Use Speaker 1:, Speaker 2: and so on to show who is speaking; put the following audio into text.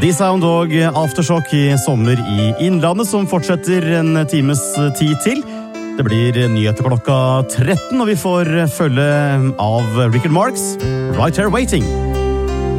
Speaker 1: D-Sound og Aftershock i sommer i Innlandet, som fortsetter en times tid til. Det blir nyheter klokka 13, og vi får følge av Richard Marx, Right Here Waiting.